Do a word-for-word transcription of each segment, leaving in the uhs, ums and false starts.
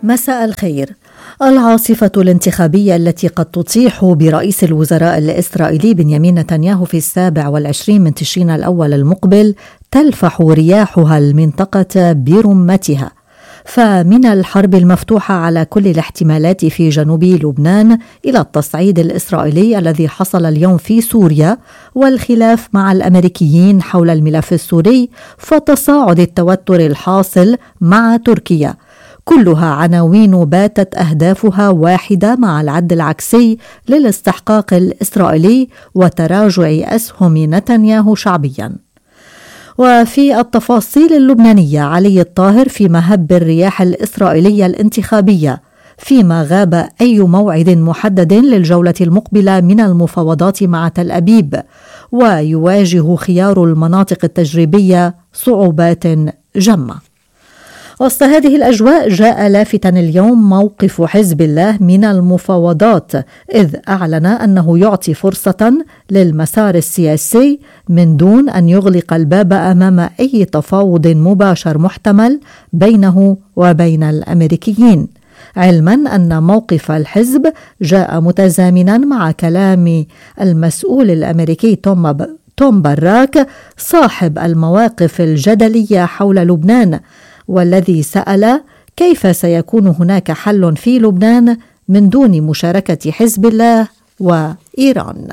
مساء الخير. العاصفة الانتخابية التي قد تطيح برئيس الوزراء الإسرائيلي بنيامين نتنياهو في السابع والعشرين من تشرين الأول المقبل تلفح رياحها المنطقة برمتها، فمن الحرب المفتوحة على كل الاحتمالات في جنوب لبنان إلى التصعيد الإسرائيلي الذي حصل اليوم في سوريا والخلاف مع الأمريكيين حول الملف السوري، فتصاعد التوتر الحاصل مع تركيا، كلها عناوين باتت أهدافها واحدة مع العد العكسي للاستحقاق الإسرائيلي وتراجع أسهم نتنياهو شعبياً. وفي التفاصيل اللبنانية، علي الطاهر في مهب الرياح الإسرائيلية الانتخابية، فيما غاب أي موعد محدد للجولة المقبلة من المفاوضات مع تل أبيب، ويواجه خيار المناطق التجريبية صعوبات جمة. وسط هذه الأجواء جاء لافتا اليوم موقف حزب الله من المفاوضات، إذ أعلن أنه يعطي فرصة للمسار السياسي من دون أن يغلق الباب أمام أي تفاوض مباشر محتمل بينه وبين الأمريكيين، علما أن موقف الحزب جاء متزامنا مع كلام المسؤول الأمريكي توم توم باراك صاحب المواقف الجدلية حول لبنان، والذي سأل كيف سيكون هناك حل في لبنان من دون مشاركة حزب الله وإيران.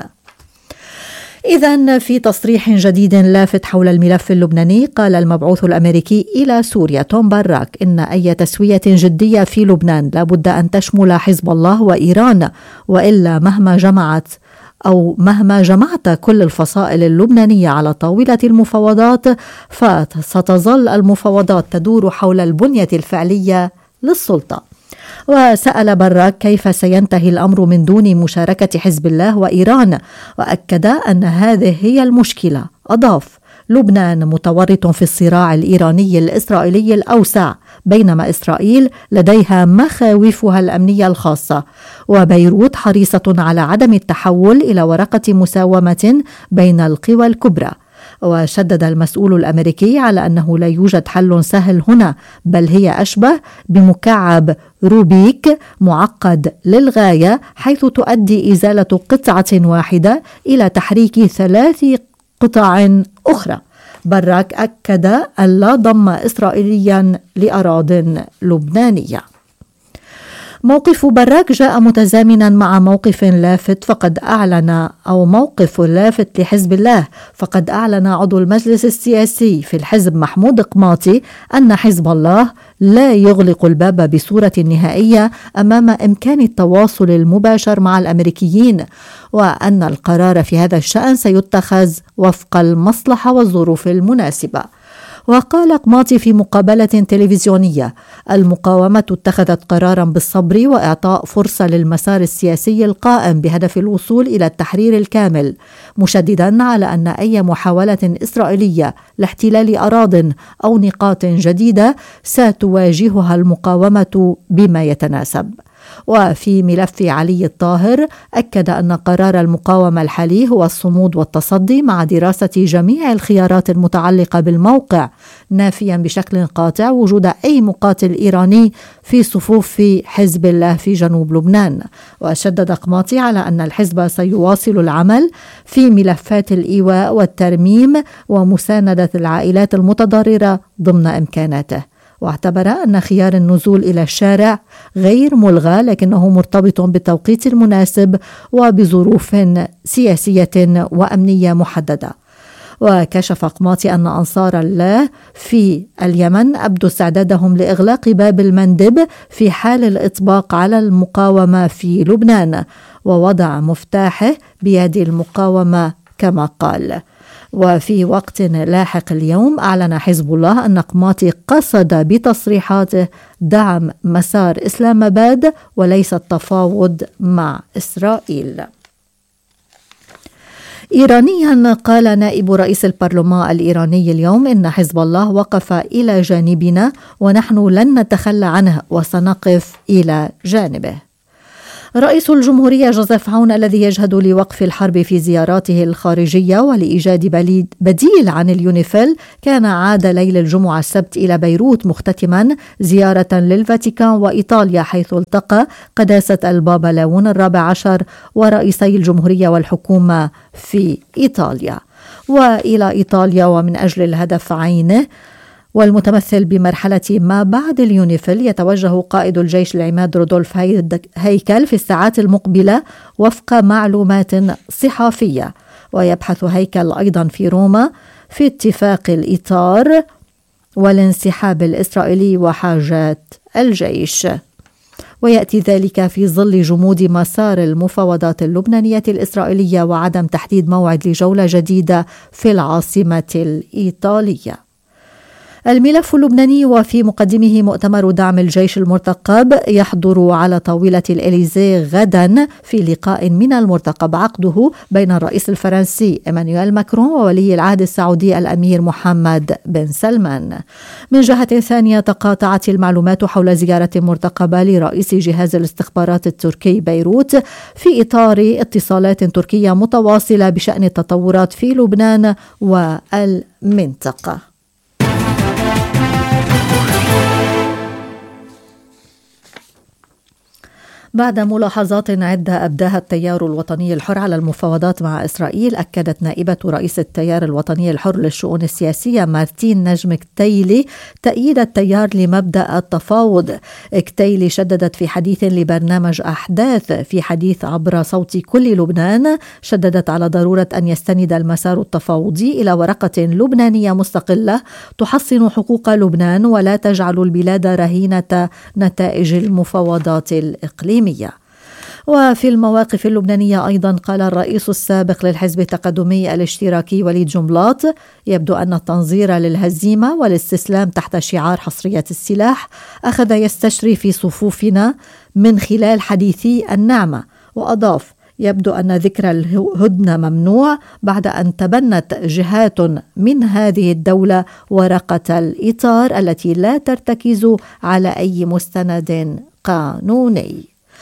إذن في تصريح جديد لافت حول الملف اللبناني، قال المبعوث الأمريكي إلى سوريا توم باراك إن أي تسوية جدية في لبنان لابد أن تشمل حزب الله وإيران، وإلا مهما جمعت أو مهما جمعت كل الفصائل اللبنانية على طاولة المفاوضات فستظل المفاوضات تدور حول البنية الفعلية للسلطة. وسأل باراك كيف سينتهي الأمر من دون مشاركة حزب الله وإيران، وأكد أن هذه هي المشكلة. أضاف: لبنان متورط في الصراع الإيراني الإسرائيلي الأوسع، بينما إسرائيل لديها مخاوفها الأمنية الخاصة، وبيروت حريصة على عدم التحول إلى ورقة مساومة بين القوى الكبرى. وشدد المسؤول الأمريكي على أنه لا يوجد حل سهل هنا، بل هي أشبه بمكعب روبيك معقد للغاية، حيث تؤدي إزالة قطعة واحدة إلى تحريك ثلاث قطع أخرى. باراك أكد أن لا ضم إسرائيليا لأراضٍ لبنانية. موقف باراك جاء متزامنا مع موقف لافت فقد أعلن أو موقف لافت لحزب الله، فقد أعلن عضو المجلس السياسي في الحزب محمود قماطي أن حزب الله لا يغلق الباب بصورة نهائية أمام إمكان التواصل المباشر مع الأمريكيين، وأن القرار في هذا الشأن سيتخذ وفق المصلحة والظروف المناسبة. وقال قماطي في مقابلة تلفزيونية: المقاومة اتخذت قرارا بالصبر وإعطاء فرصة للمسار السياسي القائم بهدف الوصول إلى التحرير الكامل، مشددا على أن أي محاولة إسرائيلية لاحتلال أراضٍ أو نقاط جديدة ستواجهها المقاومة بما يتناسب. وفي ملف علي الطاهر، أكد أن قرار المقاومة الحالي هو الصمود والتصدي مع دراسة جميع الخيارات المتعلقة بالموقع، نافيا بشكل قاطع وجود أي مقاتل إيراني في صفوف حزب الله في جنوب لبنان. وشدد قماطي على أن الحزب سيواصل العمل في ملفات الإيواء والترميم ومساندة العائلات المتضررة ضمن إمكاناته، واعتبر أن خيار النزول إلى الشارع غير ملغى، لكنه مرتبط بالتوقيت المناسب وبظروف سياسية وأمنية محددة. وكشف قماطي أن أنصار الله في اليمن أبدوا استعدادهم لإغلاق باب المندب في حال الإطباق على المقاومة في لبنان، ووضع مفتاحه بيد المقاومة كما قال. وفي وقت لاحق اليوم أعلن حزب الله أن قماطي قصد بتصريحاته دعم مسار إسلام آباد وليس التفاوض مع إسرائيل. إيرانيا، قال نائب رئيس البرلمان الإيراني اليوم إن حزب الله وقف إلى جانبنا ونحن لن نتخلى عنه وسنقف إلى جانبه. رئيس الجمهورية جوزيف عون الذي يجهد لوقف الحرب في زياراته الخارجية ولإيجاد بديل عن اليونيفيل كان عاد ليل الجمعة السبت إلى بيروت مختتما زيارة للفاتيكان وإيطاليا، حيث التقى قداسة البابا لاون الرابع عشر ورئيسي الجمهورية والحكومة في إيطاليا. وإلى إيطاليا ومن أجل الهدف عينه والمتمثل بمرحلة ما بعد اليونيفيل يتوجه قائد الجيش العماد رودولف هيكل في الساعات المقبلة وفق معلومات صحفية. ويبحث هيكل أيضا في روما في اتفاق الإطار والانسحاب الإسرائيلي وحاجات الجيش، ويأتي ذلك في ظل جمود مسار المفاوضات اللبنانية الإسرائيلية وعدم تحديد موعد لجولة جديدة في العاصمة الإيطالية. الملف اللبناني وفي مقدمه مؤتمر دعم الجيش المرتقب يحضر على طاولة الإليزيه غدا في لقاء من المرتقب عقده بين الرئيس الفرنسي إيمانويل ماكرون وولي العهد السعودي الأمير محمد بن سلمان. من جهة ثانية تقاطعت المعلومات حول زيارة مرتقبة لرئيس جهاز الاستخبارات التركي بيروت في إطار اتصالات تركية متواصلة بشأن التطورات في لبنان والمنطقة. بعد ملاحظات عدة أبداها التيار الوطني الحر على المفاوضات مع إسرائيل، أكدت نائبة رئيس التيار الوطني الحر للشؤون السياسية مارتين نجم كتيلي تأييد التيار لمبدأ التفاوض. كتيلي شددت في حديث لبرنامج أحداث في حديث عبر صوت كل لبنان، شددت على ضرورة أن يستند المسار التفاوضي إلى ورقة لبنانية مستقلة تحصن حقوق لبنان ولا تجعل البلاد رهينة نتائج المفاوضات الإقليمية. وفي المواقف اللبنانية أيضا قال الرئيس السابق للحزب التقدمي الاشتراكي وليد جنبلاط: يبدو أن التنظير للهزيمة والاستسلام تحت شعار حصرية السلاح أخذ يستشري في صفوفنا من خلال حديثي النعمة. وأضاف: يبدو أن ذكر الهدنة ممنوع بعد أن تبنت جهات من هذه الدولة ورقة الإطار التي لا ترتكز على أي مستند قانوني.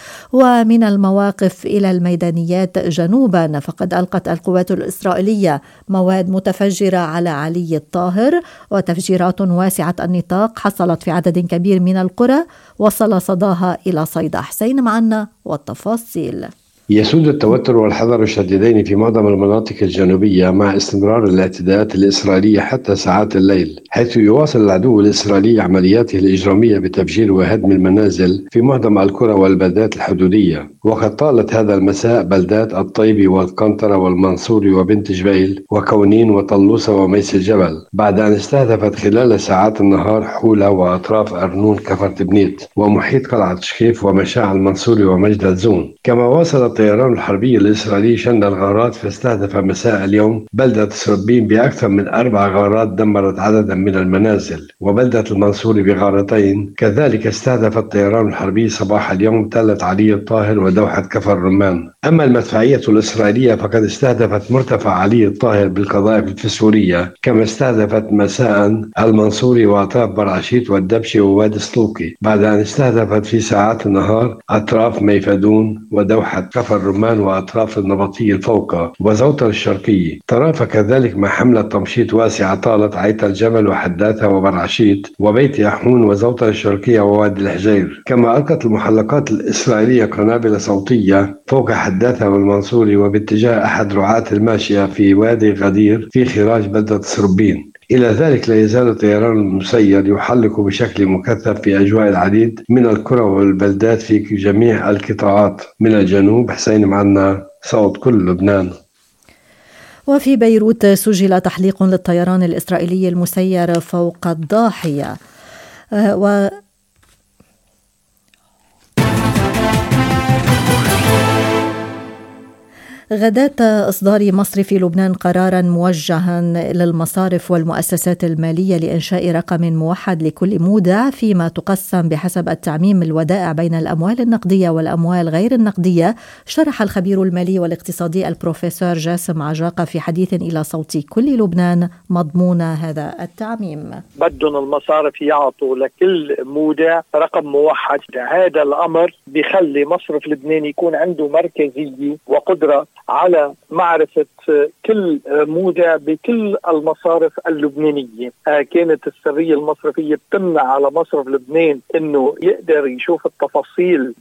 ومن المواقف إلى الميدانيات جنوبا، فقد ألقت القوات الإسرائيلية مواد متفجرة على علي الطاهر، وتفجيرات واسعة النطاق حصلت في عدد كبير من القرى وصل صداها إلى صيدا. حسين معنا والتفاصيل. يسود التوتر والحذر الشديدين في معظم المناطق الجنوبية مع استمرار الاعتداءات الإسرائيلية حتى ساعات الليل، حيث يواصل العدو الإسرائيلي عملياته الإجرامية بتفجير وهدم المنازل في معظم القرى والبلدات الحدودية. وقد طالت هذا المساء بلدات الطيبي والقنطرة والمنصوري وبنت جبيل وكونين وطلوسة وميس الجبل، بعد أن استهدفت خلال ساعات النهار حولة وأطراف أرنون كفر تبنيت ومحيط قلعة شخيف ومشاع المنصوري ومجد الزون. كما واصل الطيران الحربي الإسرائيلي شن الغارات، فاستهدف مساء اليوم بلدة سربين بأكثر من أربع غارات دمرت عددا من المنازل، وبلدة المنصوري بغارتين. كذلك استهدف الطيران الحربي صباح اليوم تلة علي الطاهر ودوحة كفر رمان. أما المدفعية الإسرائيلية فقد استهدفت مرتفع علي الطاهر بالقذائف الفسفورية، كما استهدفت مساء المنصوري وأطراف برعشيت والدبشي ووادي سلوكي، بعد أن استهدفت في ساعات النهار أطراف ميفدون ودوحة كفر رمان وأطراف النبطية الفوقة وزوطر الشرقية. ترافق كذلك مع حملة تمشيط واسعة طالت عيت الجبل وحداثة وبرعشيت وبيت يحون وزوطر الشرقية ووادي الحجير. كما ألقت المحلقات الإسرائيلية قنابل صوتية فوق حداثة والمنصوري وباتجاه أحد رعاة الماشية في وادي غدير في خراج بلدة سربين. إلى ذلك لا يزال الطيران المسير يحلق بشكل مكثف في أجواء العديد من القرى والبلدات في جميع القطاعات من الجنوب. حسين معنا، صوت كل لبنان. وفي بيروت سجل تحليق للطيران الإسرائيلي المسير فوق الضاحية. و غداة إصدار مصرف لبنان قرارا موجها للمصارف والمؤسسات المالية لإنشاء رقم موحد لكل مودع فيما تقسم بحسب التعميم الودائع بين الأموال النقدية والأموال غير النقدية، شرح الخبير المالي والاقتصادي البروفيسور جاسم عجاقة في حديث إلى صوت كل لبنان مضمون هذا التعميم. بدهم المصارف يعطوا لكل مودع رقم موحد. هذا الأمر بيخلي مصرف لبنان يكون عنده مركزية وقدرة على معرفة كل مودع بكل المصارف اللبنانية. كانت السرية المصرفية بتمنع على مصرف لبنان انه يقدر يشوف التفاصيل